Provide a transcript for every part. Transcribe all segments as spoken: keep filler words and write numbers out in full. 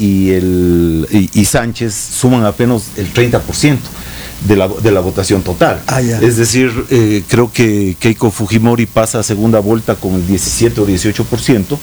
y, el, y, y Sánchez suman apenas el treinta por ciento de la, de la votación total. Ah, es decir, eh, creo que Keiko Fujimori pasa a segunda vuelta con el diecisiete o dieciocho por ciento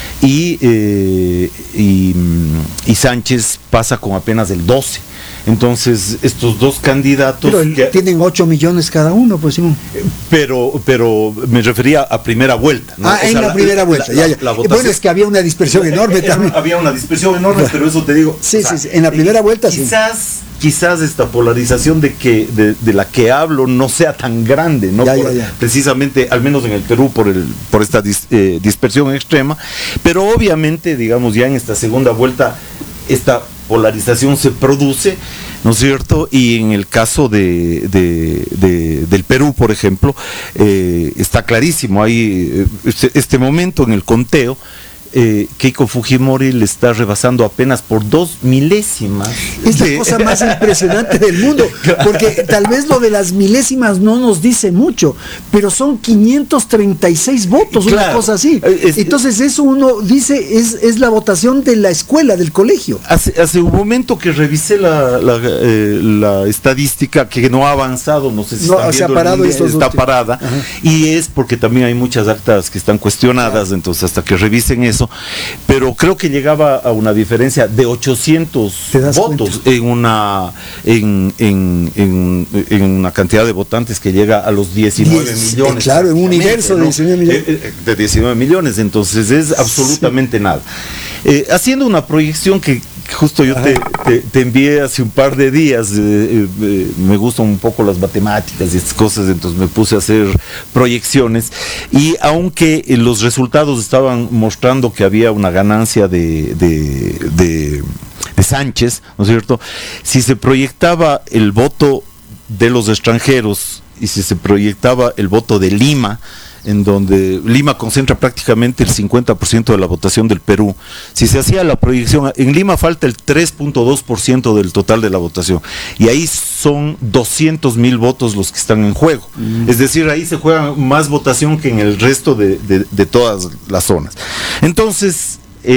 y, eh, y, y Sánchez pasa con apenas el doce por ciento. Entonces, estos dos candidatos... Pero el, que, tienen ocho millones cada uno, pues Simón. Pero, pero me refería a primera vuelta, ¿no? Ah, O en sea, la, la primera vuelta, la, ya, ya. La, la votación, bueno, es que había una dispersión enorme era, también. Había una dispersión enorme, pero eso te digo... Sí, o sea, sí, sí, en la primera vuelta quizás, sí. Quizás esta polarización de, que, de, de la que hablo no sea tan grande, ¿no? Ya, por, ya, ya. Precisamente, al menos en el Perú, por, el, por esta dis, eh, dispersión extrema, pero obviamente, digamos, ya en esta segunda vuelta, esta polarización se produce, ¿no es cierto? Y en el caso de, de, de, del Perú, por ejemplo, eh, está clarísimo, hay este, este momento en el conteo, eh, Keiko Fujimori le está rebasando apenas por dos milésimas. Es la cosa más impresionante del mundo, porque tal vez lo de las milésimas no nos dice mucho, pero son quinientos treinta y seis votos, claro, una cosa así. Es, Entonces eso uno dice, es, es la votación de la escuela, del colegio. Hace, hace un momento que revisé la, la, eh, la estadística, que no ha avanzado, no sé si no, están se ha viendo, parado está últimos. parada, ajá, y es porque también hay muchas actas que están cuestionadas, claro, entonces hasta que revisen eso, pero creo que llegaba a una diferencia de ochocientos votos en una en, en, en, en una cantidad de votantes que llega a los diecinueve millones. Eh, claro, en un universo, ¿no?, de diecinueve millones. Eh, de diecinueve millones, entonces es absolutamente sí. nada. Eh, haciendo una proyección que justo yo te, te, te envié hace un par de días, eh, eh, me gustan un poco las matemáticas y estas cosas, entonces me puse a hacer proyecciones, y aunque eh, los resultados estaban mostrando que había una ganancia de, de, de, de Sánchez, ¿no es cierto? Si se proyectaba el voto de los extranjeros y si se proyectaba el voto de Lima, en donde Lima concentra prácticamente el cincuenta por ciento de la votación del Perú. Si se hacía la proyección, en Lima falta el tres punto dos por ciento del total de la votación, y ahí son doscientos mil votos los que están en juego. Mm. Es decir, ahí se juega más votación que en el resto de, de, de todas las zonas. Entonces,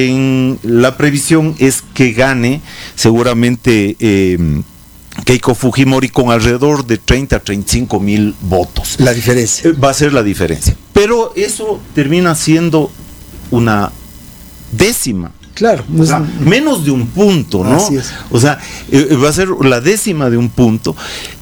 en la previsión es que gane seguramente eh, Keiko Fujimori con alrededor de treinta a treinta y cinco mil votos. La diferencia. Va a ser la diferencia. Pero eso termina siendo una décima. Claro. O sea, menos de un punto, ¿no? Así es. O sea, eh, va a ser la décima de un punto.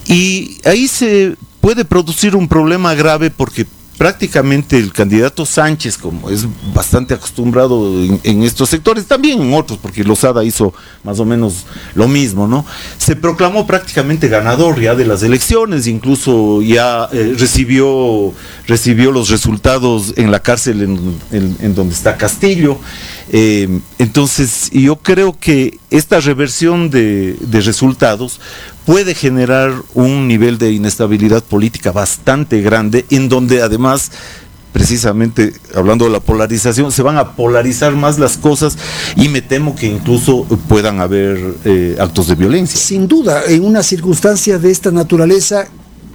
Y ahí se puede producir un problema grave porque prácticamente el candidato Sánchez, como es bastante acostumbrado en, en estos sectores, también en otros, porque Lozada hizo más o menos lo mismo, ¿no? Se proclamó prácticamente ganador ya de las elecciones, incluso ya eh, recibió, recibió los resultados en la cárcel en, en, en donde está Castillo. Eh, entonces, yo creo que esta reversión de, de resultados puede generar un nivel de inestabilidad política bastante grande, en donde además, precisamente hablando de la polarización, se van a polarizar más las cosas, y me temo que incluso puedan haber eh, actos de violencia. Sin duda, en una circunstancia de esta naturaleza,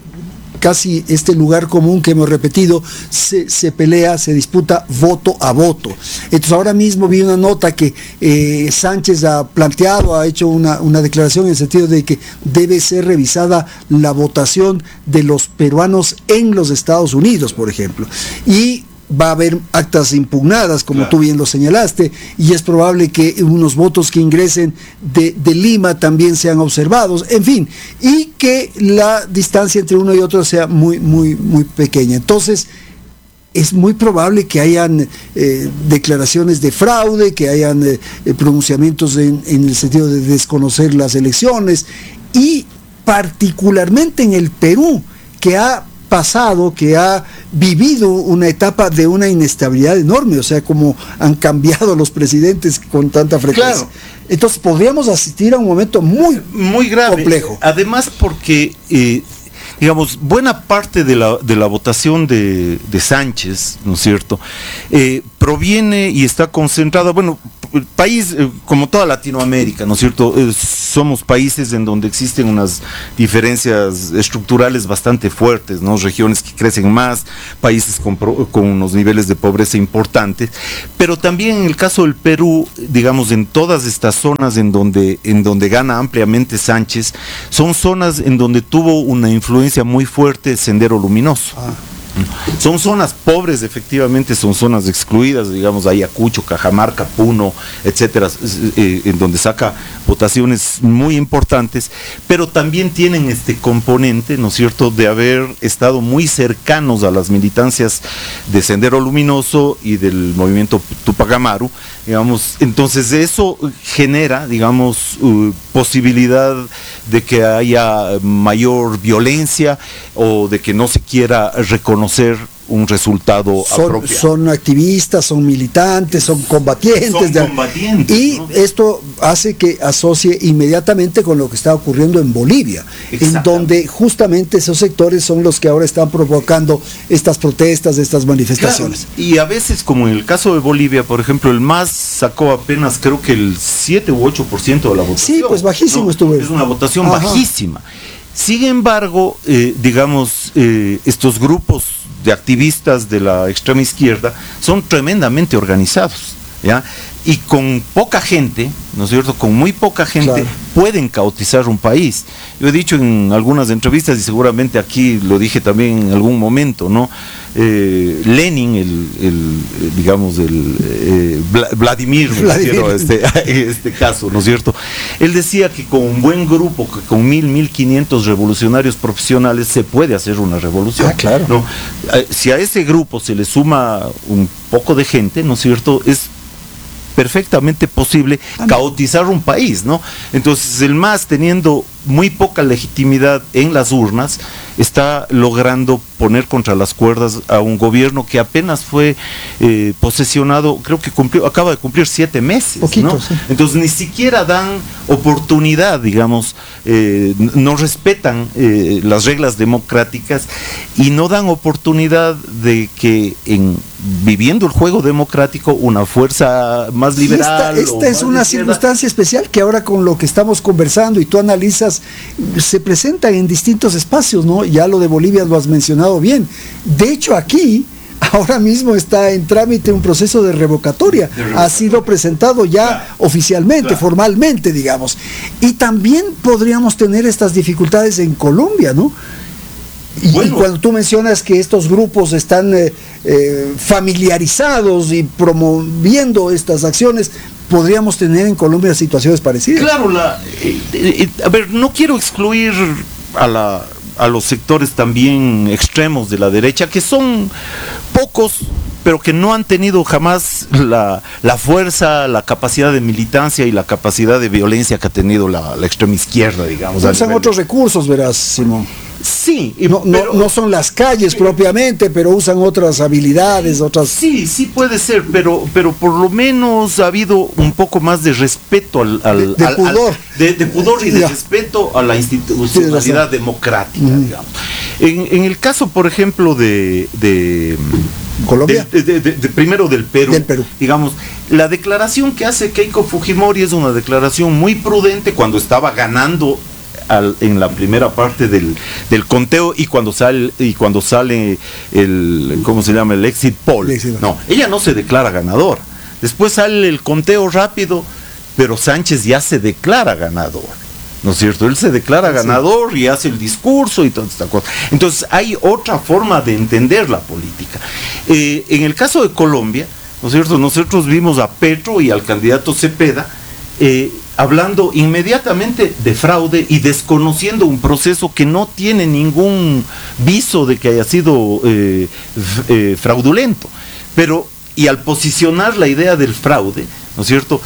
casi este lugar común que hemos repetido, se, se pelea, se disputa voto a voto. Entonces ahora mismo vi una nota que eh, Sánchez ha planteado, ha hecho una, una declaración en el sentido de que debe ser revisada la votación de los peruanos en los Estados Unidos, por ejemplo. Y va a haber actas impugnadas, como claro, tú bien lo señalaste, y es probable que unos votos que ingresen de, de Lima también sean observados, en fin, y que la distancia entre uno y otro sea muy, muy, muy pequeña. Entonces, es muy probable que hayan eh, declaraciones de fraude, que hayan eh, pronunciamientos en, en el sentido de desconocer las elecciones, y particularmente en el Perú, que ha pasado, que ha vivido una etapa de una inestabilidad enorme, o sea, como han cambiado los presidentes con tanta frecuencia. Claro. Entonces podríamos asistir a un momento muy, muy grave, complejo. Además porque, eh, digamos, buena parte de la, de la votación de, de Sánchez, ¿no es cierto?, eh, proviene y está concentrada, bueno, el país, eh, como toda Latinoamérica, ¿no es cierto?, eh, somos países en donde existen unas diferencias estructurales bastante fuertes, ¿no? Regiones que crecen más, países con, con unos niveles de pobreza importantes, pero también en el caso del Perú, digamos, en todas estas zonas en donde, en donde gana ampliamente Sánchez, son zonas en donde tuvo una influencia muy fuerte Sendero Luminoso. Ah. Son zonas pobres, efectivamente, son zonas excluidas, digamos, Ayacucho, Cajamarca, Puno, etcétera, eh, en donde saca votaciones muy importantes, pero también tienen este componente, ¿no es cierto?, de haber estado muy cercanos a las militancias de Sendero Luminoso y del movimiento Tupac Amaru, digamos. Entonces eso genera, digamos, uh, posibilidad de que haya mayor violencia o de que no se quiera reconocer un resultado son, apropiado. Son activistas, son militantes, son combatientes. Son de, combatientes, y ¿no? Esto hace que asocie inmediatamente con lo que está ocurriendo en Bolivia, en donde justamente esos sectores son los que ahora están provocando estas protestas, estas manifestaciones. Claro, y a veces, como en el caso de Bolivia, por ejemplo, el M A S sacó apenas, creo que el siete u ocho por ciento de la votación. Sí, pues bajísimo ¿no? estuvo. Es una votación Ajá. bajísima. Sin embargo, eh, digamos, eh, estos grupos de activistas de la extrema izquierda son tremendamente organizados, ¿ya? Y con poca gente, ¿no es cierto?, con muy poca gente, claro, pueden caotizar un país. Yo he dicho en algunas entrevistas, y seguramente aquí lo dije también en algún momento, ¿no? Eh, Lenin, el, el digamos, el eh, Vladimir, me refiero a este, a este caso, ¿no es cierto? Él decía que con un buen grupo, que con mil, mil quinientos revolucionarios profesionales se puede hacer una revolución. Ah, claro. ¿No? Si a ese grupo se le suma un poco de gente, ¿no es cierto?, es perfectamente posible caotizar un país, ¿no? Entonces el M A S, teniendo muy poca legitimidad en las urnas, está logrando poner contra las cuerdas a un gobierno que apenas fue eh, posesionado, creo que cumplió, acaba de cumplir siete meses, Poquito, ¿no? Sí. Entonces ni siquiera dan oportunidad, digamos, eh, no respetan eh, las reglas democráticas y no dan oportunidad de que en viviendo el juego democrático una fuerza más liberal. Esta, esta es una circunstancia especial que ahora con lo que estamos conversando y tú analizas se presenta en distintos espacios, ¿no? Ya lo de Bolivia lo has mencionado bien. De hecho, aquí ahora mismo está en trámite un proceso de revocatoria. De revocatoria. Ha sido presentado ya claro. oficialmente, claro. formalmente, digamos. Y también podríamos tener estas dificultades en Colombia, ¿no? Y, bueno. y cuando tú mencionas que estos grupos están eh, eh, familiarizados y promoviendo estas acciones, podríamos tener en Colombia situaciones parecidas. Claro, la, eh, eh, a ver, no quiero excluir a, la, a los sectores también extremos de la derecha, que son pocos, pero que no han tenido jamás la, la fuerza, la capacidad de militancia y la capacidad de violencia que ha tenido la, la extrema izquierda, digamos. Usan otros recursos, verás, Simón. Sí, no, pero, no, no son las calles pero, propiamente, pero usan otras habilidades, otras. Sí, sí puede ser, pero, pero por lo menos ha habido un poco más de respeto al, al, de, de al, pudor, al, de, de pudor y de ya. respeto a la institucionalidad sí, democrática, mm. digamos. En, en el caso, por ejemplo, de, de Colombia, de, de, de, de, primero del Perú, del Perú, digamos, la declaración que hace Keiko Fujimori es una declaración muy prudente cuando estaba ganando. Al, en la primera parte del, del conteo y cuando sale y cuando sale el ¿cómo se llama? el exit poll. Exit. No, ella no se declara ganadora. Después sale el conteo rápido, pero Sánchez ya se declara ganador. ¿No es cierto? Él se declara ganador sí. y hace el discurso y toda esta cosa. Entonces hay otra forma de entender la política. Eh, en el caso de Colombia, ¿no es cierto? Nosotros vimos a Petro y al candidato Cepeda eh, hablando inmediatamente de fraude y desconociendo un proceso que no tiene ningún viso de que haya sido eh, eh, fraudulento. Pero, y al posicionar la idea del fraude, ¿no es cierto?,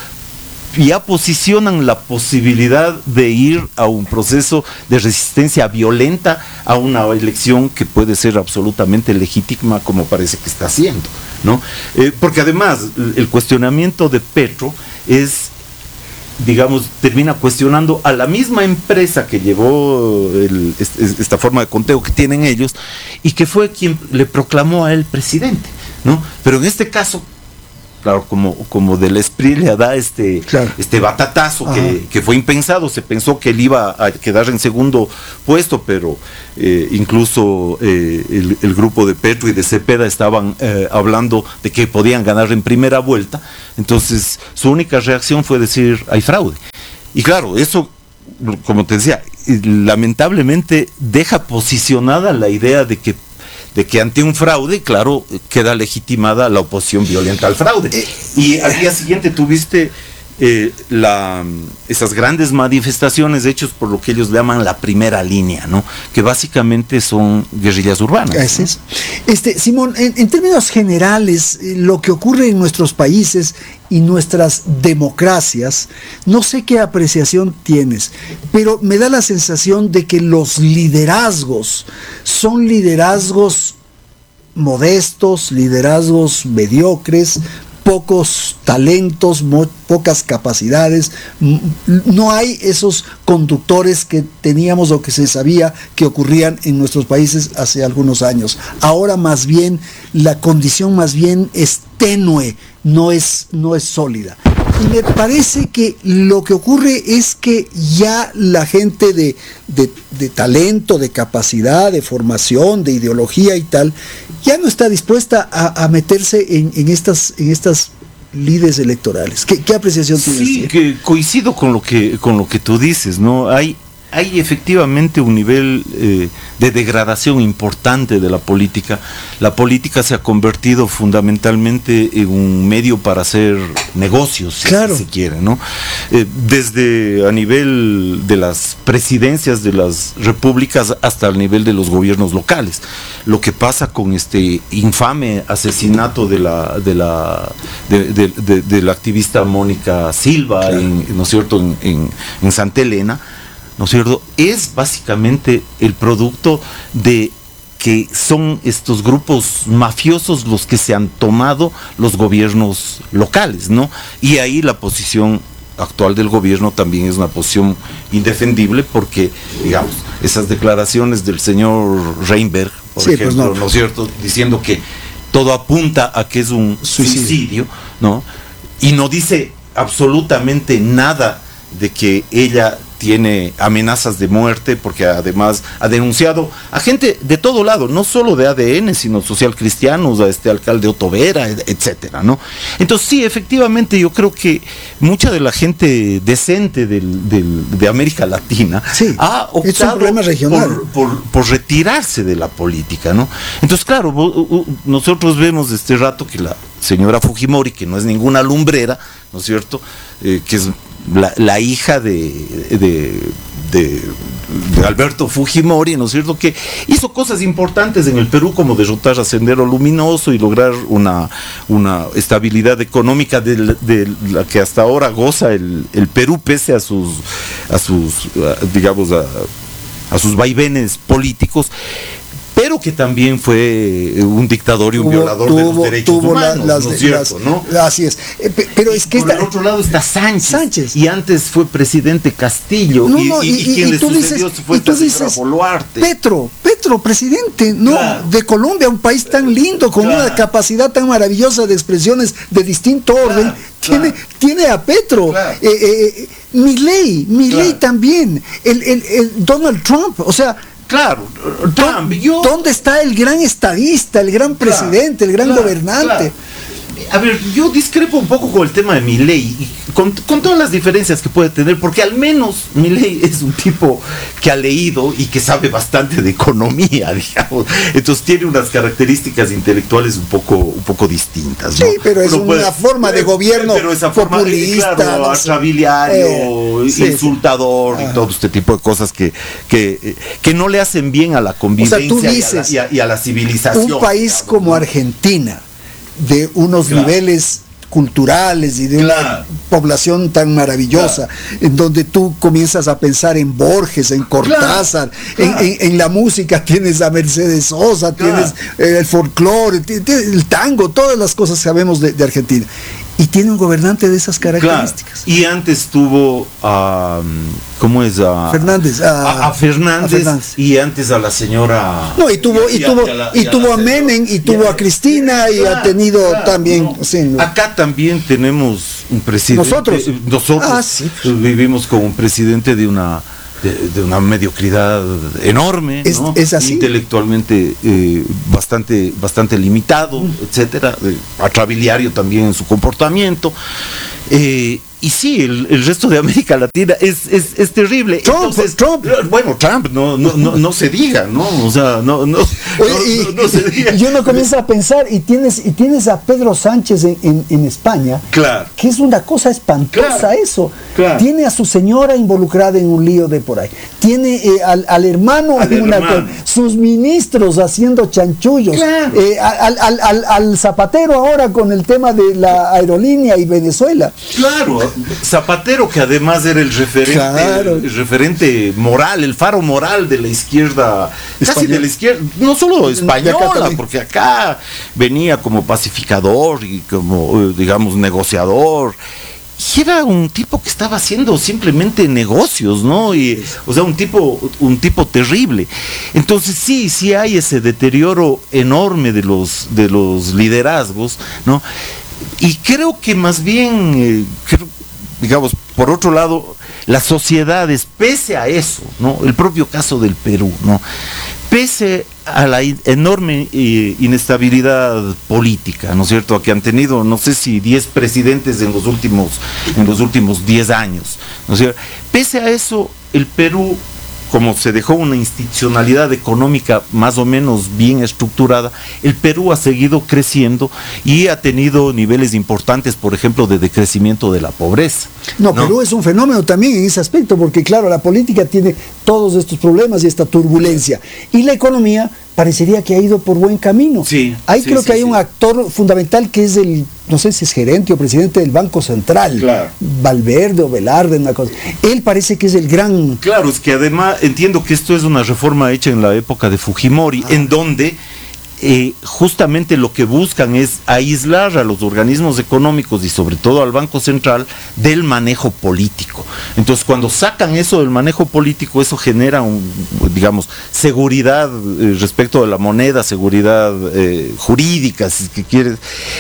ya posicionan la posibilidad de ir a un proceso de resistencia violenta a una elección que puede ser absolutamente legítima, como parece que está haciendo, ¿no? Eh, porque además el cuestionamiento de Petro es, digamos, termina cuestionando a la misma empresa que llevó el, esta forma de conteo que tienen ellos y que fue quien le proclamó a él presidente, ¿no? Pero en este caso claro, como, como del Espriella da este, claro. este batatazo que, que fue impensado. Se pensó que él iba a quedar en segundo puesto, pero eh, incluso eh, el, el grupo de Petro y de Cepeda estaban eh, hablando de que podían ganar en primera vuelta. Entonces su única reacción fue decir hay fraude. Y claro, eso, como te decía, lamentablemente deja posicionada la idea de que de que ante un fraude, claro, queda legitimada la oposición violenta al fraude. Y al día siguiente tuviste eh, la, esas grandes manifestaciones hechas por lo que ellos llaman la primera línea, ¿no? Que básicamente son guerrillas urbanas. Así es. Este, Simón, en, en términos generales, lo que ocurre en nuestros países y nuestras democracias, no sé qué apreciación tienes, pero me da la sensación de que los liderazgos son liderazgos modestos, liderazgos mediocres, pocos talentos, mo- pocas capacidades, m- no hay esos conductores que teníamos o que se sabía que ocurrían en nuestros países hace algunos años. Ahora más bien, la condición más bien es tenue, no es, no es sólida. Y me parece que lo que ocurre es que ya la gente de, de, de talento, de capacidad, de formación, de ideología y tal, ya no está dispuesta a, a meterse en, en estas, en estas lides electorales. ¿Qué, qué apreciación tienes? Sí, que coincido con lo que, con lo que tú dices, ¿no? Hay, hay efectivamente un nivel eh, de degradación importante de la política. La política se ha convertido fundamentalmente en un medio para hacer negocios, claro, si se quiere, ¿no? Eh, desde a nivel de las presidencias de las repúblicas hasta el nivel de los gobiernos locales. Lo que pasa con este infame asesinato de la de la de, de, de, de la activista Mónica Silva, claro, en, ¿no es cierto?, en, en, en Santa Elena, ¿no es cierto?, es básicamente el producto de que son estos grupos mafiosos los que se han tomado los gobiernos locales, ¿no? Y ahí la posición actual del gobierno también es una posición indefendible porque, digamos, esas declaraciones del señor Reinberg, por sí, ejemplo, pues no. ¿no es cierto?, diciendo que todo apunta a que es un suicidio, suicidio, ¿no? Y no dice absolutamente nada de que ella tiene amenazas de muerte, porque además ha denunciado a gente de todo lado, no solo de A D N, sino social cristianos, a este alcalde Otto Vera, etcétera, ¿no? Entonces sí, efectivamente, yo creo que mucha de la gente decente del, del, de América Latina sí, ha optado por, por, por retirarse de la política, ¿no? Entonces, claro, nosotros vemos este rato que la señora Fujimori, que no es ninguna lumbrera, ¿no es cierto?, eh, que es La, la hija de, de, de, de Alberto Fujimori, ¿no es cierto?, que hizo cosas importantes en el Perú, como derrotar a Sendero Luminoso y lograr una, una estabilidad económica de, de la que hasta ahora goza el, el Perú, pese a sus, a sus a, digamos, a, a sus vaivenes políticos, pero que también fue un dictador y un tuvo, violador tuvo, de los derechos humanos, la, las, ¿no es cierto? Las, ¿no? Así es. Eh, pero es que por esta, el otro lado está Sánchez, Sánchez, y antes fue presidente Castillo, no, y, no, y, y, y quien y le sucedió dices, fue y tú dices, Boluarte. Petro, Petro, presidente, no, claro, de Colombia, un país tan lindo, con claro, una capacidad tan maravillosa de expresiones de distinto orden, claro, tiene, claro, tiene a Petro, claro, eh, eh, Milei, Milei claro, también, el, el, el Donald Trump, o sea, claro, Trump, yo... ¿dónde está el gran estadista, el gran presidente, claro, el gran claro, gobernante? Claro. A ver, yo discrepo un poco con el tema de Milei, con, con todas las diferencias que puede tener, porque al menos Milei es un tipo que ha leído y que sabe bastante de economía, digamos. Entonces tiene unas características intelectuales un poco, un poco distintas, ¿no? Sí, pero es Uno una puede, forma de gobierno pero esa forma, populista, claro, no sé, atrabiliario, eh, sí, insultador, sí, y todo este tipo de cosas que, que, que no le hacen bien a la convivencia, o sea, tú dices, y, a la, y, a, y a la civilización. Un país digamos, como ¿no? Argentina, de unos claro, niveles culturales y de claro, una población tan maravillosa, claro, en donde tú comienzas a pensar en Borges, en Cortázar, claro, claro, en, en, en la música tienes a Mercedes Sosa, claro, tienes eh, el folclore, el tango, todas las cosas que sabemos de, de Argentina. Y tiene un gobernante de esas características. Claro. Y antes tuvo a, ¿cómo es? A Fernández, a, a, a, Fernández, a Fernández. Y antes a la señora. No, y tuvo, y, y tuvo, a, y a, y tuvo a, a Menem, y tuvo a, a Cristina, y claro, ha tenido claro, también. No. Sí, no. Acá también tenemos un presidente. Nosotros. Nosotros ah, sí. vivimos con un presidente de una. De, de una mediocridad enorme, es, ¿no? es así. Intelectualmente eh, bastante, bastante limitado, mm. etcétera, eh, atrabiliario también en su comportamiento. Eh, y sí, el, el resto de América Latina es, es, es terrible. Trump, Entonces, Trump. Bueno, Trump, no, no, no, no se diga, ¿no? O sea, no, no, Oye, no, y, no, no se diga. Y uno comienza a pensar, y tienes, y tienes a Pedro Sánchez en, en, en España, claro, que es una cosa espantosa, claro, eso. Claro. Tiene a su señora involucrada en un lío de por ahí. Tiene eh, al, al hermano al en una hermano. sus ministros haciendo chanchullos. Claro. Eh, al, al, al, al Zapatero ahora con el tema de la aerolínea y Venezuela. Claro, Zapatero, que además era el referente, claro, el referente moral, el faro moral de la izquierda, Español. Casi de la izquierda, no solo española, porque acá venía como pacificador y como, digamos, negociador. Y era un tipo que estaba haciendo simplemente negocios, ¿no? Y, o sea, un tipo, un tipo terrible. Entonces sí, sí hay ese deterioro enorme de los, de los liderazgos, ¿no? Y creo que más bien, eh, creo, digamos, por otro lado, las sociedades, pese a eso, ¿no? El propio caso del Perú, ¿no? Pese a la enorme eh, inestabilidad política, ¿no es cierto?, a que han tenido, no sé si diez presidentes en los últimos, en los últimos diez años, ¿no es cierto? Pese a eso, el Perú, como se dejó una institucionalidad económica más o menos bien estructurada, el Perú ha seguido creciendo y ha tenido niveles importantes, por ejemplo, de decrecimiento de la pobreza. No, ¿no? Perú es un fenómeno también en ese aspecto, porque claro, la política tiene todos estos problemas y esta turbulencia. Y la economía parecería que ha ido por buen camino. Sí, Ahí sí, creo sí, que hay sí. un actor fundamental que es el, no sé si es gerente o presidente del Banco Central, claro. Valverde o Velarde, una cosa. Él parece que es el gran... Claro, es que además entiendo que esto es una reforma hecha en la época de Fujimori, ah. en donde eh, justamente lo que buscan es aislar a los organismos económicos y sobre todo al Banco Central del manejo político. Entonces, cuando sacan eso del manejo político, eso genera, un, digamos, seguridad eh, respecto de la moneda, seguridad eh, jurídica, si es que quieres,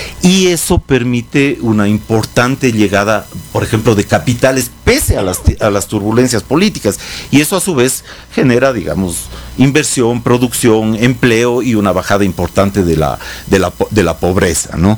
y eso permite una importante llegada, por ejemplo, de capitales pese a las, a las turbulencias políticas, y eso a su vez genera, digamos, inversión, producción, empleo y una bajada importante de la, de la, de la pobreza, ¿no?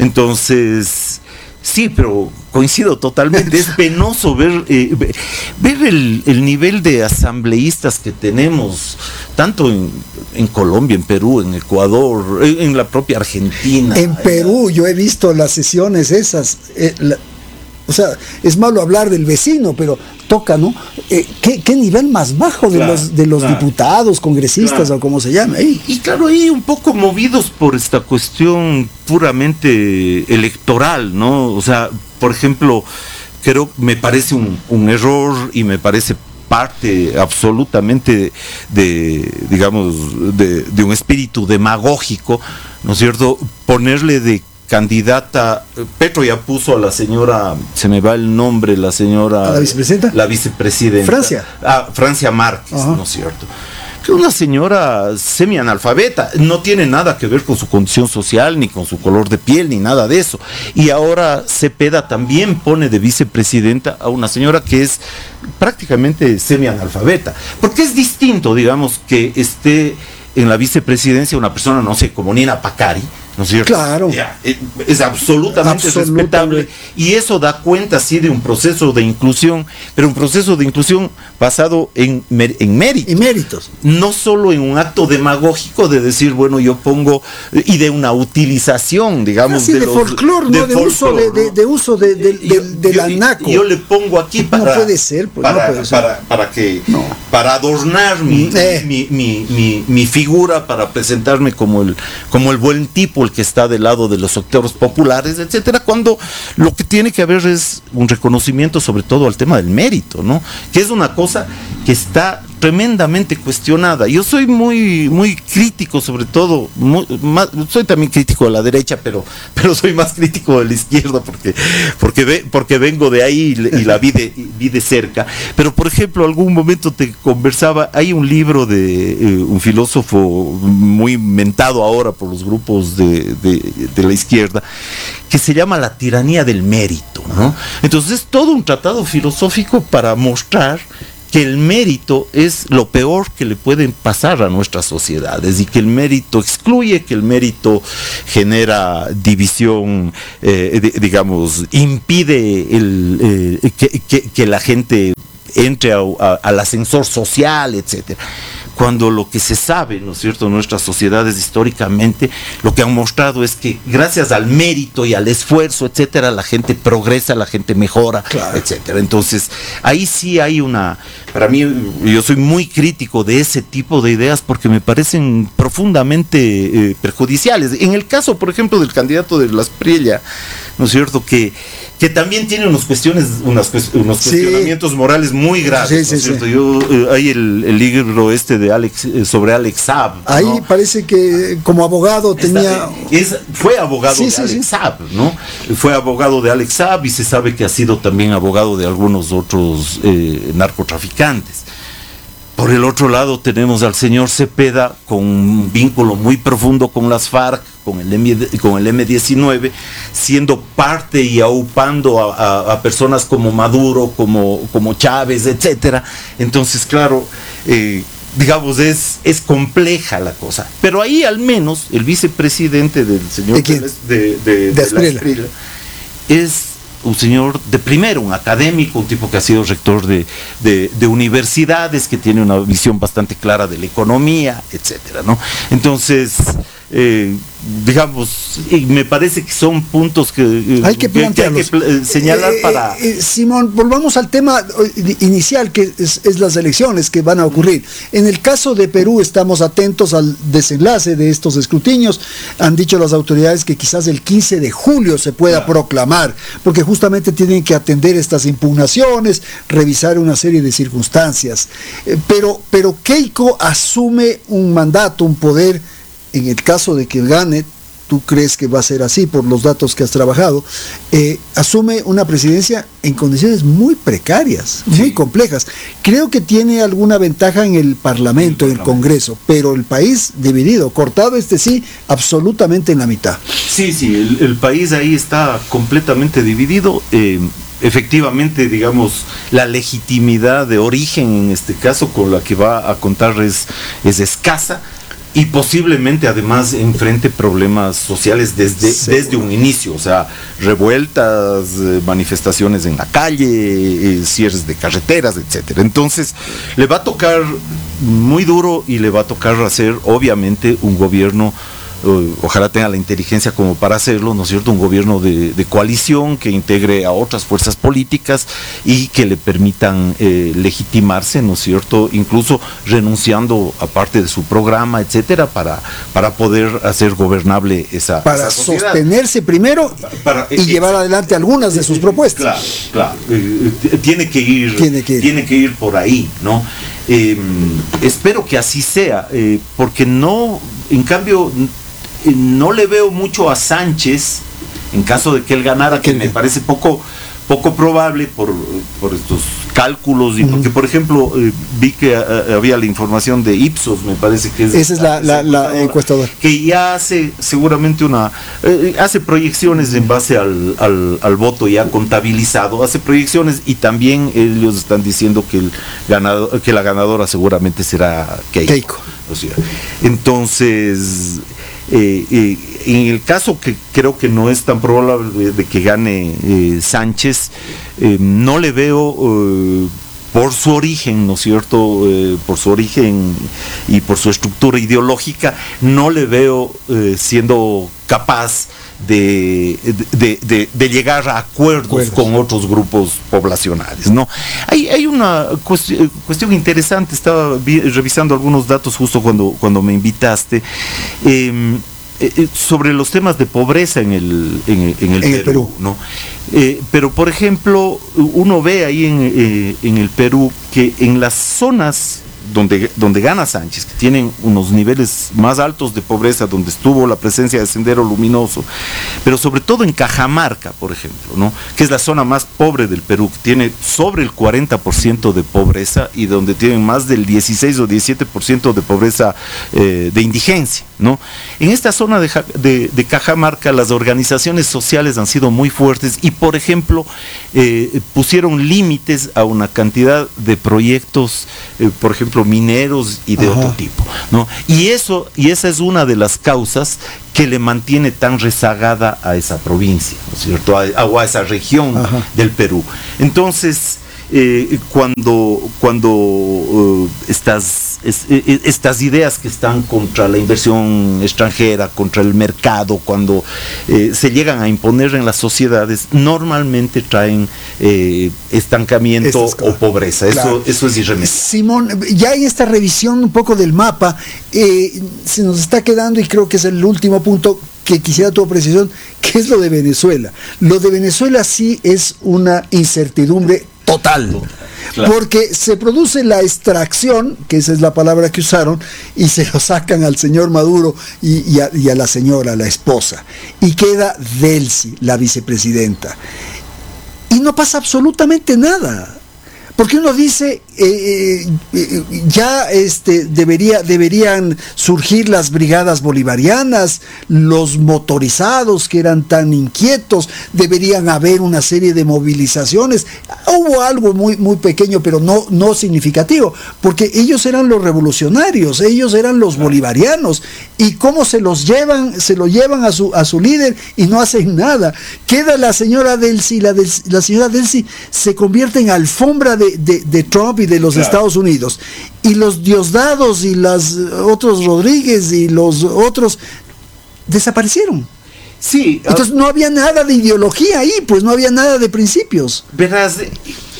Entonces, sí, pero coincido totalmente, es penoso ver, eh, ver el, el nivel de asambleístas que tenemos, tanto en, en Colombia, en Perú, en Ecuador, en, en la propia Argentina. En Perú yo he visto las sesiones esas, eh, la, o sea, es malo hablar del vecino, pero toca, ¿no? Eh, ¿qué, ¿Qué nivel más bajo de claro, los, de los claro. diputados, congresistas claro. o como se llame? Y, y claro, ahí un poco movidos por esta cuestión puramente electoral, ¿no? O sea, por ejemplo, creo, me parece un, un error y me parece parte absolutamente de, digamos, de, de un espíritu demagógico, ¿no es cierto?, ponerle de candidata, Petro ya puso a la señora, se me va el nombre, la señora... ¿A la vicepresidenta? La vicepresidenta. Francia. Ah, Francia Márquez, ajá. ¿no es cierto? Que una señora semi-analfabeta, no tiene nada que ver con su condición social, ni con su color de piel, ni nada de eso. Y ahora Cepeda también pone de vicepresidenta a una señora que es prácticamente semi-analfabeta. Porque es distinto, digamos, que esté en la vicepresidencia una persona, no sé, como Nina Pacari, ¿no es cierto? Claro. Ya, es absolutamente, absolutamente respetable, y eso da cuenta sí de un proceso de inclusión, pero un proceso de inclusión basado en, en méritos. En méritos. No solo en un acto demagógico de decir, bueno, yo pongo, y de una utilización, digamos, Así de, de folclore, ¿no? De, uso de, de, de uso de, de, de, del anaco. Yo le pongo aquí para... No puede ser, pues, para, no puede ser. Para, para que... No. Para adornar mi, eh. mi, mi, mi, mi figura, para presentarme como el, como el buen tipo, el que está del lado de los sectores populares, etcétera, cuando lo que tiene que haber es un reconocimiento sobre todo al tema del mérito, ¿no? Que es una cosa que está tremendamente cuestionada. Yo soy muy, muy crítico, sobre todo, muy, más, soy también crítico de la derecha, pero, pero soy más crítico de la izquierda porque, porque, ve, porque vengo de ahí y, y la vi de, vi de cerca. Pero, por ejemplo, algún momento te conversaba, hay un libro de eh, un filósofo muy mentado ahora por los grupos de, de, de la izquierda, que se llama La tiranía del mérito, ¿no? Entonces es todo un tratado filosófico para mostrar que el mérito es lo peor que le pueden pasar a nuestras sociedades y que el mérito excluye, que el mérito genera división, eh, de, digamos, impide el, eh, que, que, que la gente entre a, a, al ascensor social, etcétera. Cuando lo que se sabe, ¿no es cierto?, nuestras sociedades históricamente, lo que han mostrado es que gracias al mérito y al esfuerzo, etcétera, la gente progresa, la gente mejora, claro, etcétera. Entonces, ahí sí hay una, para mí, yo soy muy crítico de ese tipo de ideas porque me parecen profundamente eh, perjudiciales. En el caso, por ejemplo, del candidato de Las Priella, ¿no es cierto?, que que también tiene unos cuestiones, unos, unos sí. cuestionamientos morales muy graves, sí, sí, ¿no es cierto? Sí. Yo, eh, hay el, el libro este de Alex, eh, sobre Alex Saab, ¿no? Ahí parece que como abogado tenía... Es, fue abogado sí, de sí, Alex sí. Saab, ¿no? Fue abogado de Alex Saab y se sabe que ha sido también abogado de algunos otros eh, narcotraficantes. Por el otro lado tenemos al señor Cepeda con un vínculo muy profundo con las FARC, con el, M, con el eme diecinueve, siendo parte y aupando a, a, a personas como Maduro, como, como Chávez, etcétera. Entonces, claro, eh, digamos, es, es compleja la cosa. Pero ahí al menos el vicepresidente del señor ¿De, de, de, de, de la Espriella es un señor de primero, un académico, un tipo que ha sido rector de, de, de universidades, que tiene una visión bastante clara de la economía, etcétera, ¿no? Entonces, eh, digamos, y me parece que son puntos que eh, hay que, que, que, hay que pl- señalar eh, para... Eh, Simón, volvamos al tema inicial, que es, es las elecciones que van a ocurrir. En el caso de Perú estamos atentos al desenlace de estos escrutinios. Han dicho las autoridades que quizás el quince de julio se pueda claro. proclamar, porque justamente tienen que atender estas impugnaciones, revisar una serie de circunstancias. Eh, pero, pero Keiko asume un mandato, un poder. En el caso de que gane, tú crees que va a ser así por los datos que has trabajado, eh, asume una presidencia en condiciones muy precarias, sí. muy complejas. Creo que tiene alguna ventaja en el Parlamento, en el Congreso, pero el país dividido, cortado este sí, absolutamente en la mitad. Sí, sí, el, el país ahí está completamente dividido. Eh, efectivamente, digamos, la legitimidad de origen en este caso con la que va a contar es, es escasa. Y posiblemente además enfrente problemas sociales desde, sí. desde un inicio, o sea, revueltas, eh, manifestaciones en la calle, eh, cierres de carreteras, etcétera. Entonces, le va a tocar muy duro y le va a tocar hacer, obviamente, un gobierno, eh, ojalá tenga la inteligencia como para hacerlo, ¿no es cierto? Un gobierno de, de coalición que integre a otras fuerzas políticas y que le permitan eh, legitimarse, ¿no es cierto? Incluso renunciando a parte de su programa, etcétera, para, para poder hacer gobernable esa Para esa sociedad. sostenerse primero para, para, y eh, llevar adelante algunas de sus propuestas. Claro, claro. Eh, tiene que ir, tiene que ir, tiene que ir por ahí, ¿no? Eh, espero que así sea, eh, porque no, en cambio, no le veo mucho a Sánchez, en caso de que él ganara, que me parece poco, poco probable por, por estos cálculos, y porque, por ejemplo, eh, vi que a, había la información de Ipsos, me parece que es... Esa es la, la, la encuestadora. Que ya hace seguramente una... Eh, hace proyecciones en base al, al, al voto ya contabilizado, hace proyecciones, y también ellos están diciendo que, el ganador, que la ganadora seguramente será Keiko. Keiko. O sea, entonces... Eh, eh, en el caso que creo que no es tan probable de que gane eh, Sánchez, eh, no le veo eh, por su origen, ¿no es cierto? Eh, por su origen y por su estructura ideológica, no le veo eh, siendo capaz de, de, de, de llegar a acuerdos, acuerdos con otros grupos poblacionales, ¿no? Hay, hay una cuestión, cuestión interesante, estaba vi, revisando algunos datos justo cuando, cuando me invitaste, eh, eh, sobre los temas de pobreza en el, en, en el, en Perú, el Perú, ¿no? Eh, pero, por ejemplo, uno ve ahí en, eh, en el Perú que en las zonas donde, donde gana Sánchez, que tienen unos niveles más altos de pobreza, donde estuvo la presencia de Sendero Luminoso, pero sobre todo en Cajamarca, por ejemplo, ¿no? Que es la zona más pobre del Perú, que tiene sobre el cuarenta por ciento de pobreza y donde tienen más del dieciséis o diecisiete por ciento de pobreza eh, de indigencia, ¿no? En esta zona de, de, de Cajamarca las organizaciones sociales han sido muy fuertes y, por ejemplo, eh, pusieron límites a una cantidad de proyectos, eh, por ejemplo, mineros y de Ajá. otro tipo, ¿no? Y eso, y esa es una de las causas que le mantiene tan rezagada a esa provincia, ¿no es cierto? A, a, a esa región Ajá. del Perú. Entonces, eh, cuando, cuando uh, estas, es, es, estas ideas que están contra la inversión extranjera, contra el mercado, cuando eh, se llegan a imponer en las sociedades, normalmente traen eh, estancamiento es, o pobreza. Claro. Eso, eso es irremediable. Simón, ya en esta revisión un poco del mapa, eh, se nos está quedando, y creo que es el último punto que quisiera tu apreciación, que es lo de Venezuela. Lo de Venezuela sí es una incertidumbre total, claro. Porque se produce la extracción, que esa es la palabra que usaron, y se lo sacan al señor Maduro y, y, a, y a la señora, la esposa, y queda Delcy, la vicepresidenta, y no pasa absolutamente nada. Porque uno dice, eh, eh, ya este, debería, deberían surgir las brigadas bolivarianas, los motorizados que eran tan inquietos, deberían haber una serie de movilizaciones. Hubo algo muy, muy pequeño, pero no, no significativo, porque ellos eran los revolucionarios, ellos eran los bolivarianos, y cómo se los llevan, se lo llevan a su, a su líder y no hacen nada. Queda la señora Delcy, la, del, la señora Delcy se convierte en alfombra de De, de, de Trump y de los claro. Estados Unidos, y los Diosdados y los otros Rodríguez y los otros desaparecieron. Sí, entonces uh, no había nada de ideología ahí, pues no había nada de principios. Verás, eh,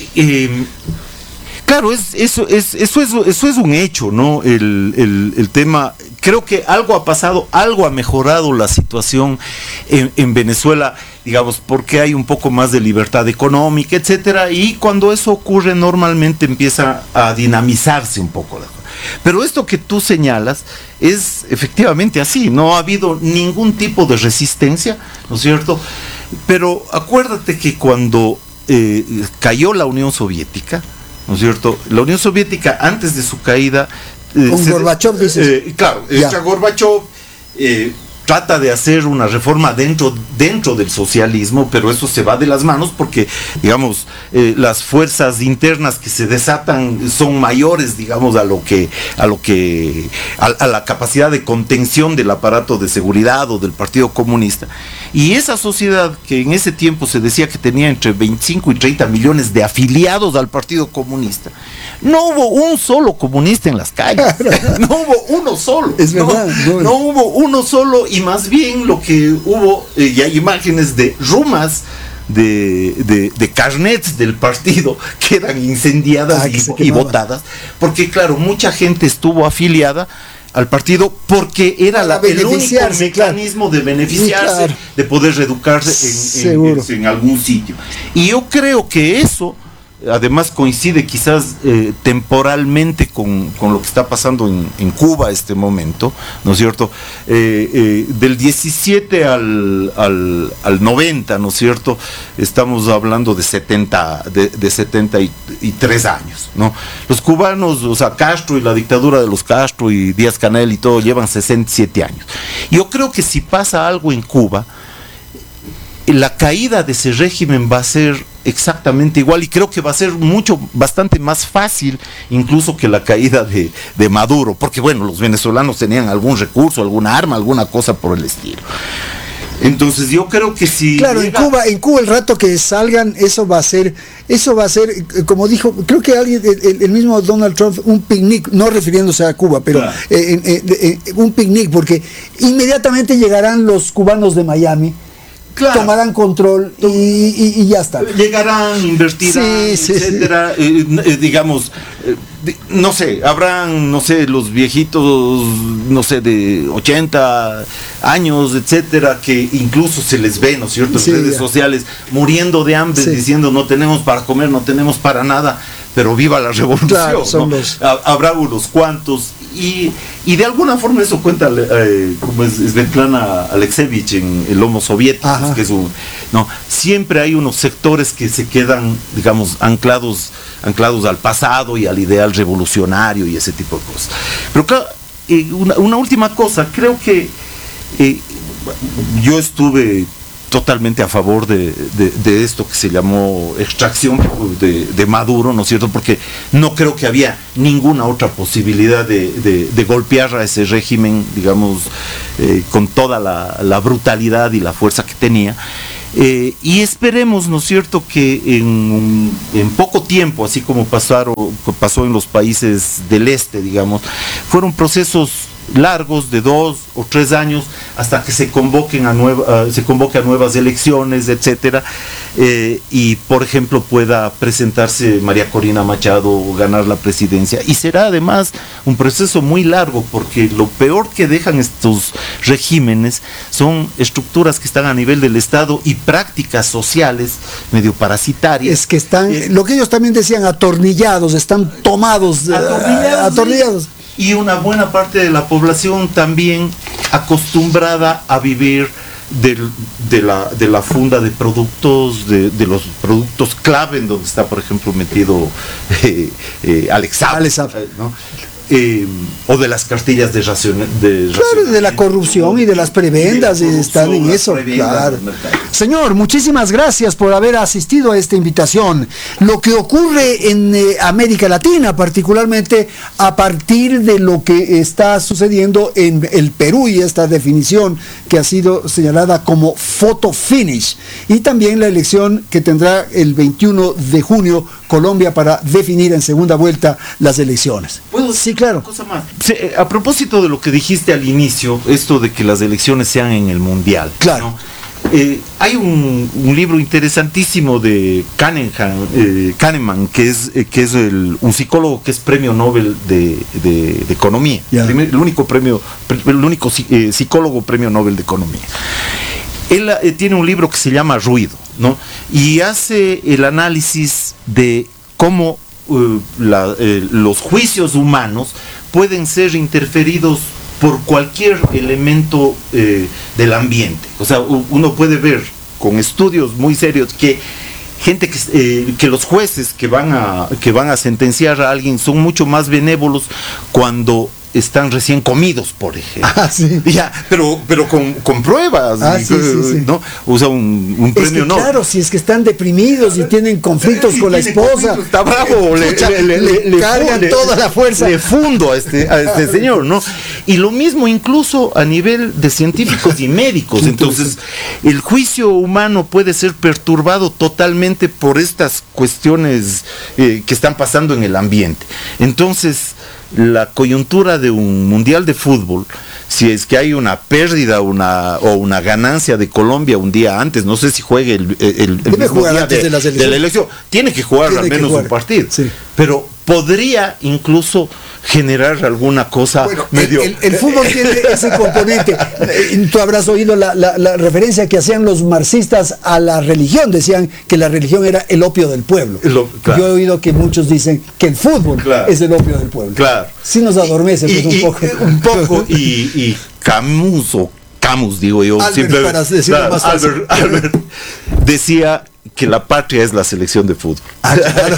eh, claro, es, eso, es, eso, es, eso es un hecho, ¿no? El, el, el tema, creo que algo ha pasado, algo ha mejorado la situación en, en Venezuela, digamos, porque hay un poco más de libertad económica, etcétera, y cuando eso ocurre normalmente empieza a dinamizarse un poco la cosa. Pero esto que tú señalas es efectivamente así, no ha habido ningún tipo de resistencia, ¿no es cierto? Pero acuérdate que cuando eh, cayó la Unión Soviética, ¿no es cierto? La Unión Soviética, antes de su caída, eh, con Gorbachov, dices. Eh, claro, eh, Gorbachov eh, trata de hacer una reforma dentro, dentro del socialismo, pero eso se va de las manos porque, digamos, eh, las fuerzas internas que se desatan son mayores, digamos, a lo que, a lo que, a, a la capacidad de contención del aparato de seguridad o del Partido Comunista. Y esa sociedad que en ese tiempo se decía que tenía entre veinticinco y treinta millones de afiliados al Partido Comunista, no hubo un solo comunista en las calles, no hubo uno solo, es verdad, no, no hubo uno solo. Y más bien lo que hubo, eh, y hay imágenes de rumas, de, de, de carnets del partido que eran incendiadas ah, y, y botadas, porque claro, mucha gente estuvo afiliada al partido porque era la, el único mecanismo claro. de beneficiarse, claro. de poder reeducarse en, en, en, en algún sitio. Y yo creo que eso además coincide quizás eh, temporalmente con, con lo que está pasando en, en Cuba este momento, ¿no es cierto? Eh, eh, del diecisiete al, al, al noventa, ¿no es cierto? Estamos hablando de setenta, de, de setenta y tres años, ¿no? Los cubanos, o sea, Castro y la dictadura de los Castro y Díaz Canel y todo, llevan sesenta y siete años. Yo creo que si pasa algo en Cuba, la caída de ese régimen va a ser exactamente igual, y creo que va a ser mucho, bastante más fácil incluso que la caída de, de Maduro, porque bueno, los venezolanos tenían algún recurso, alguna arma, alguna cosa por el estilo. Entonces yo creo que si claro, llega... en Cuba, en Cuba el rato que salgan, eso va a ser, eso va a ser, como dijo, creo que alguien, el, el mismo Donald Trump, un picnic, no refiriéndose a Cuba, pero claro. eh, eh, eh, eh, un picnic, porque inmediatamente llegarán los cubanos de Miami. Claro. Tomarán control y, y, y ya está. Llegarán, invertirán, sí, etcétera. Sí, sí. Eh, eh, digamos, eh, de, no sé, habrán, no sé, los viejitos, no sé, de ochenta años, etcétera, que incluso se les ve, ¿no es cierto?, en sí, redes ya. sociales, muriendo de hambre, sí. diciendo no tenemos para comer, no tenemos para nada. pero viva la revolución. Claro, son ¿no? los... Habrá unos cuantos, y, y de alguna forma eso cuenta eh, como es Svetlana Alexievich en El Homo Soviéticos, que es un, no, siempre hay unos sectores que se quedan, digamos, anclados, anclados al pasado y al ideal revolucionario y ese tipo de cosas. Pero claro, eh, una, una última cosa, creo que eh, yo estuve totalmente a favor de, de, de esto que se llamó extracción de, de Maduro, ¿no es cierto? Porque no creo que había ninguna otra posibilidad de, de, de golpear a ese régimen, digamos, eh, con toda la, la brutalidad y la fuerza que tenía. Eh, y esperemos, ¿no es cierto?, que en, en poco tiempo, así como pasaron, pasó en los países del este, digamos, fueron procesos largos de dos o tres años hasta que se convoquen a nueva, uh, se convoque a nuevas elecciones, etcétera, eh, y por ejemplo pueda presentarse María Corina Machado o ganar la presidencia, y será además un proceso muy largo, porque lo peor que dejan estos regímenes son estructuras que están a nivel del Estado y prácticas sociales medio parasitarias. Es que están, eh, lo que ellos también decían, atornillados, están tomados, atornillados, atornillados. Sí. Y una buena parte de la población también acostumbrada a vivir del, de, la, de la funda de productos, de, de los productos clave en donde está, por ejemplo, metido eh, eh, Alex Saab, Alex Saab, ¿no? Eh, o de las cartillas de ración, de, claro, de la corrupción y de las prebendas, de están en eso, claro. Señor, muchísimas gracias por haber asistido a esta invitación. Lo que ocurre en eh, América Latina, particularmente a partir de lo que está sucediendo en el Perú, y esta definición que ha sido señalada como photo finish, y también la elección que tendrá el veintiuno de junio Colombia para definir en segunda vuelta las elecciones. ¿Puedo Sí, claro. Cosa más. Sí, a propósito de lo que dijiste al inicio, esto de que las elecciones sean en el Mundial. Claro. ¿No? Eh, hay un, un libro interesantísimo de Kahneman, eh, Kahneman que es, eh, que es el, un psicólogo que es premio Nobel de, de, de Economía. Yeah. Primer, el único premio, el único eh, psicólogo premio Nobel de Economía. Él eh, tiene un libro que se llama Ruido, ¿no? Y hace el análisis de cómo uh, la, eh, los juicios humanos pueden ser interferidos por cualquier elemento eh, del ambiente. O sea, uno puede ver con estudios muy serios que gente que, eh, que los jueces que van a que van a sentenciar a alguien son mucho más benévolos cuando están recién comidos, por ejemplo. Ah, sí. Ya, pero, pero con, con pruebas, ah, sí, sí, sí. ¿no? O sea, un, un premio es que, no. claro, si es que están deprimidos y tienen conflictos si con la esposa, está bravo, le, pucha, le, le, le, le cargan le, toda la fuerza. Le fundo a este, a este señor, ¿no? Y lo mismo incluso a nivel de científicos y médicos. Entonces, el juicio humano puede ser perturbado totalmente por estas cuestiones eh, que están pasando en el ambiente. Entonces, la coyuntura de un mundial de fútbol, si es que hay una pérdida una, o una ganancia de Colombia un día antes, no sé si juegue el, el, el mismo jugar día antes de, de, las de la elección, tiene que jugar tiene al menos jugar. un partido, sí. Pero podría incluso generar alguna cosa bueno, medio... El, el, el fútbol tiene ese componente. Tú habrás oído la, la, la referencia que hacían los marxistas a la religión, decían que la religión era el opio del pueblo. Lo, claro. Yo he oído que muchos dicen que el fútbol claro. es el opio del pueblo. Claro. Sí nos adormece y, pues, y, un poco. Un poco, y, y Camus, o Camus digo yo, Albert, siempre, para decirlo claro, más fácil. Albert, Albert decía que la patria es la selección de fútbol. Ah,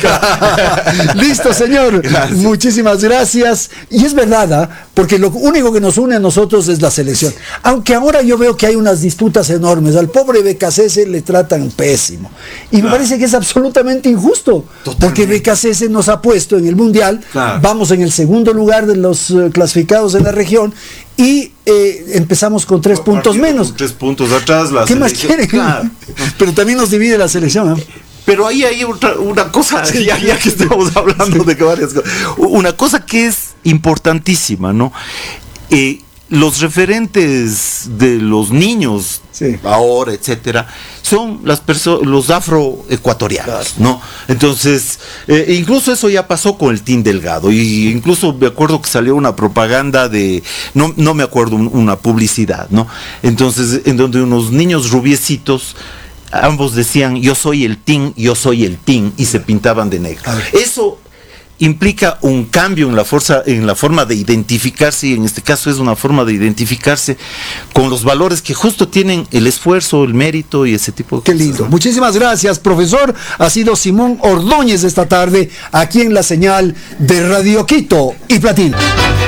claro. Listo, señor. Gracias. Muchísimas gracias. Y es verdad, ¿eh? Porque lo único que nos une a nosotros es la selección. Aunque ahora yo veo que hay unas disputas enormes. Al pobre B K C S le tratan pésimo. Y claro. me parece que es absolutamente injusto. Totalmente. Porque B K C S nos ha puesto en el Mundial. Claro. Vamos en el segundo lugar de los uh, clasificados de la región. Y eh, empezamos con tres puntos menos. Con tres puntos atrás. La ¿Qué más quieren? Claro. Pero también nos divide la selección. ¿eh? Pero ahí hay otra, una cosa, sí, ya, ya que estamos hablando sí. de varias cosas, una cosa que es importantísima, ¿no? Eh, los referentes de los niños sí. ahora, etcétera, son las personas, los afroecuatorianos, claro. ¿no? Entonces, eh, incluso eso ya pasó con el Team Delgado, y incluso me acuerdo que salió una propaganda de, no, no me acuerdo, una publicidad, ¿no? Entonces, en donde unos niños rubiecitos ambos decían yo soy el team, yo soy el team, y se pintaban de negro. Eso implica un cambio en la fuerza, en la forma de identificarse, y en este caso es una forma de identificarse con los valores que justo tienen el esfuerzo, el mérito y ese tipo de Qué cosas. lindo. Muchísimas gracias, profesor. Ha sido Simón Ordóñez esta tarde aquí en la señal de Radio Quito y Platina.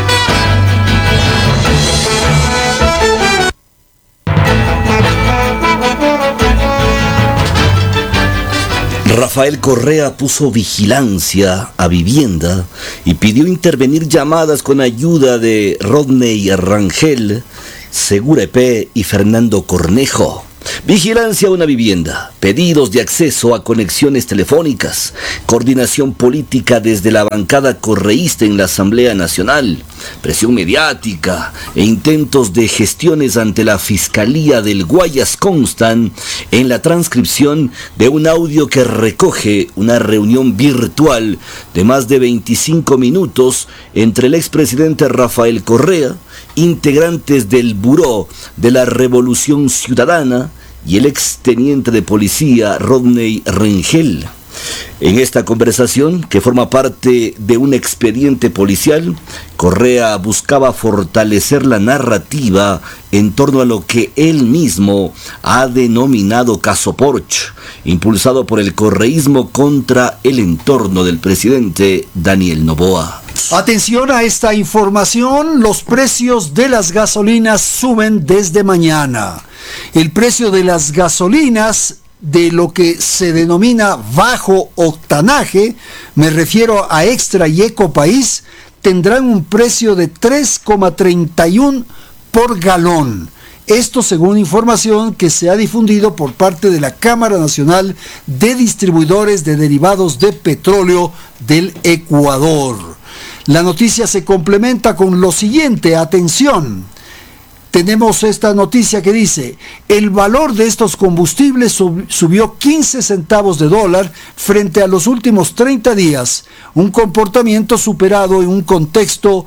Rafael Correa puso vigilancia a vivienda y pidió intervenir llamadas con ayuda de Rodney Rangel, Segura E P y Fernando Cornejo. Vigilancia a una vivienda, pedidos de acceso a conexiones telefónicas, coordinación política desde la bancada correísta en la Asamblea Nacional, presión mediática e intentos de gestiones ante la Fiscalía del Guayas constan en la transcripción de un audio que recoge una reunión virtual de más de veinticinco minutos entre el expresidente Rafael Correa, integrantes del Buró de la Revolución Ciudadana y el exteniente de policía Rodney Rangel. En esta conversación, que forma parte de un expediente policial, Correa buscaba fortalecer la narrativa en torno a lo que él mismo ha denominado caso Porch, impulsado por el correísmo contra el entorno del presidente Daniel Noboa. Atención a esta información, los precios de las gasolinas suben desde mañana. El precio de las gasolinas de lo que se denomina bajo octanaje, me refiero a Extra y Ecopaís, tendrán un precio de tres coma treinta y uno por galón. Esto según información que se ha difundido por parte de la Cámara Nacional de Distribuidores de Derivados de Petróleo del Ecuador. La noticia se complementa con lo siguiente, atención. Tenemos esta noticia que dice, el valor de estos combustibles sub, subió quince centavos de dólar frente a los últimos treinta días, un comportamiento superado en un contexto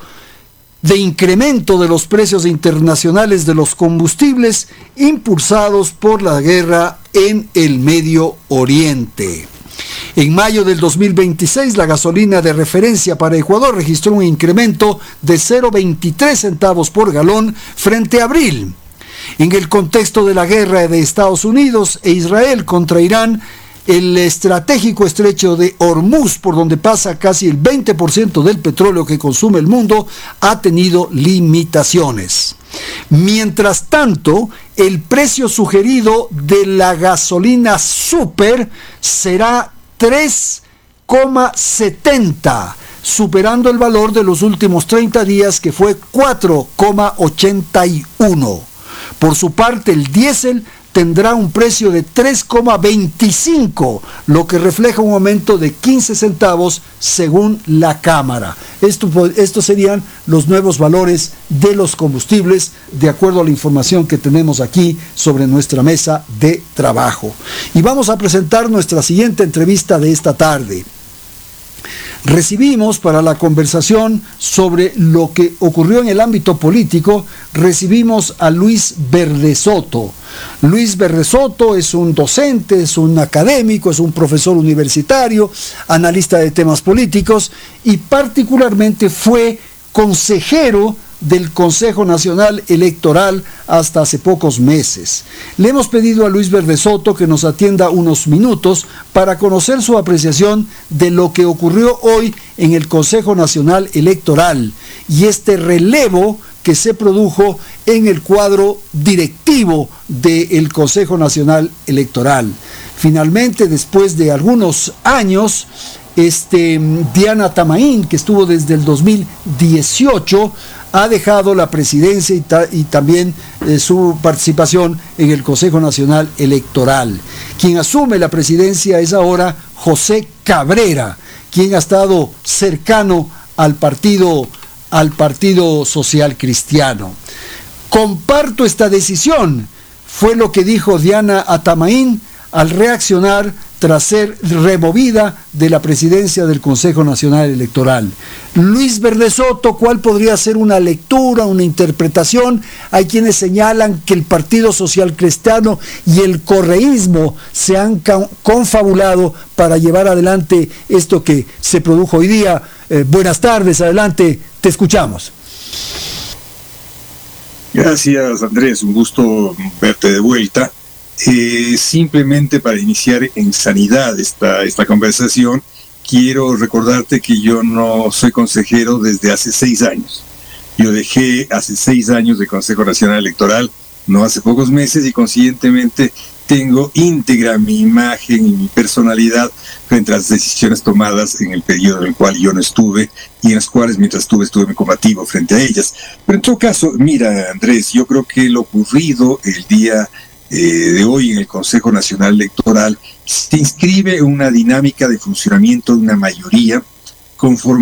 de incremento de los precios internacionales de los combustibles impulsados por la guerra en el Medio Oriente. En mayo del dos mil veintiséis, la gasolina de referencia para Ecuador registró un incremento de cero coma veintitrés centavos por galón frente a abril. En el contexto de la guerra de Estados Unidos e Israel contra Irán, el estratégico estrecho de Hormuz, por donde pasa casi el veinte por ciento del petróleo que consume el mundo, ha tenido limitaciones. Mientras tanto, el precio sugerido de la gasolina super será tres coma setenta, superando el valor de los últimos treinta días que fue cuatro coma ochenta y uno. Por su parte, el diésel tendrá un precio de tres coma veinticinco, lo que refleja un aumento de quince centavos según la Cámara. Esto, estos serían los nuevos valores de los combustibles, de acuerdo a la información que tenemos aquí sobre nuestra mesa de trabajo. Y vamos a presentar nuestra siguiente entrevista de esta tarde. Recibimos para la conversación sobre lo que ocurrió en el ámbito político, recibimos a Luis Verdesoto. Luis Verdesoto es un docente, es un académico, es un profesor universitario, analista de temas políticos y particularmente fue consejero del Consejo Nacional Electoral hasta hace pocos meses. Le hemos pedido a Luis Verdesoto que nos atienda unos minutos para conocer su apreciación de lo que ocurrió hoy en el Consejo Nacional Electoral y este relevo que se produjo en el cuadro directivo del Consejo Nacional Electoral. Finalmente, después de algunos años, este, Diana Tamaín, que estuvo desde el dos mil dieciocho, ha dejado la presidencia y, ta y también eh, su participación en el Consejo Nacional Electoral. Quien asume la presidencia es ahora José Cabrera, quien ha estado cercano al partido, al Partido Social Cristiano. Comparto esta decisión, fue lo que dijo Diana Atamaín al reaccionar tras ser removida de la presidencia del Consejo Nacional Electoral. Luis Verde Soto, ¿cuál podría ser una lectura, una interpretación? Hay quienes señalan que el Partido Social Cristiano y el correísmo se han confabulado para llevar adelante esto que se produjo hoy día. Eh, buenas tardes, adelante, te escuchamos. Gracias, Andrés, un gusto verte de vuelta. Eh, simplemente para iniciar en sanidad esta, esta conversación, quiero recordarte que yo no soy consejero desde hace seis años. Yo dejé hace seis años de Consejo Nacional Electoral, no hace pocos meses, y conscientemente tengo íntegra mi imagen y mi personalidad frente a las decisiones tomadas en el periodo en el cual yo no estuve y en las cuales mientras estuve estuve muy combativo frente a ellas. Pero en todo caso, mira, Andrés, yo creo que lo ocurrido el día Eh, de hoy en el Consejo Nacional Electoral se inscribe en una dinámica de funcionamiento de una mayoría conforme